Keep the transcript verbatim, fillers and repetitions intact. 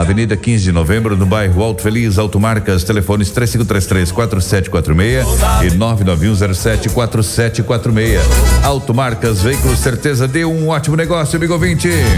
Avenida quinze de Novembro, no bairro Alto Feliz. Automarcas, telefones três cinco três três, quatro sete quatro seis e nove nove um zero sete quatro sete quatro seis. Automarcas, veículos, certeza, dê um ótimo negócio, amigo ouvinte.